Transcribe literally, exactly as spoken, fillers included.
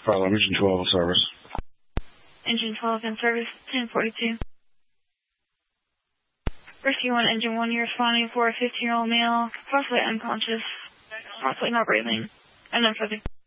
Problem, engine twelve in service. Engine twelve in service, ten forty-two. Rescue one, engine one, you're responding for a fifteen-year-old male, possibly unconscious, possibly not breathing. Unknown subject.